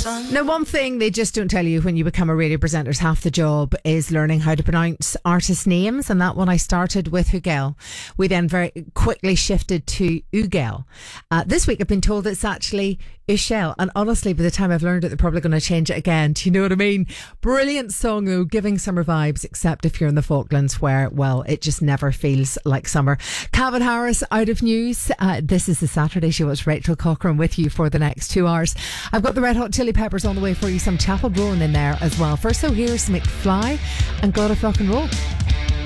Now, one thing they just don't tell you when you become a radio presenter is half the job is learning how to pronounce artist names, and that one I started with Hugel. We then very quickly shifted to Ugel. This week I've been told it's actually Ushel, and honestly by the time I've learned it they're probably going to change it again. Do you know what I mean? Brilliant song though, giving summer vibes, except if you're in the Falklands where, well, it just never feels like summer. Calvin Harris out of news. This is the Saturday Show. It's Rachel Cochran with you for the next 2 hours. I've got the Red Hot Chili Peppers on the way for you, some Chapel Roan in there as well. First, so here's McFly and God of Rock and Roll.